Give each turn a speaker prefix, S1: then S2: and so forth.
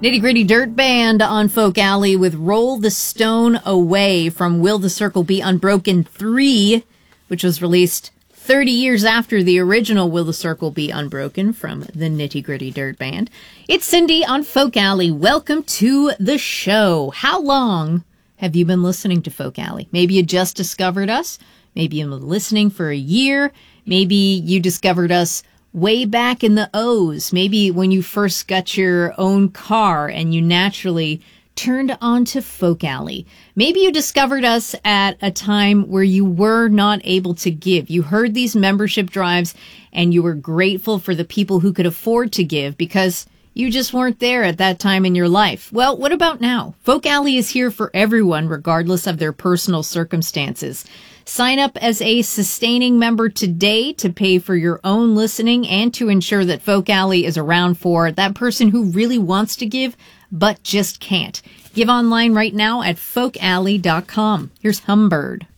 S1: Nitty Gritty Dirt Band on Folk Alley with Roll the Stone Away from Will the Circle Be Unbroken 3, which was released 30 years after the original Will the Circle Be Unbroken from the Nitty Gritty Dirt Band. It's Cindy on Folk Alley. Welcome to the show. How long have you been listening to Folk Alley? Maybe you just discovered us. Maybe you've been listening for a year. Maybe you discovered us way back in the O's, maybe when you first got your own car and you naturally turned on to Folk Alley. Maybe you discovered us at a time where you were not able to give. You heard these membership drives and you were grateful for the people who could afford to give because you just weren't there at that time in your life. Well, what about now? Folk Alley is here for everyone, regardless of their personal circumstances. Sign up as a sustaining member today to pay for your own listening and to ensure that Folk Alley is around for that person who really wants to give but just can't. Give online right now at folkalley.com. Here's Humbird.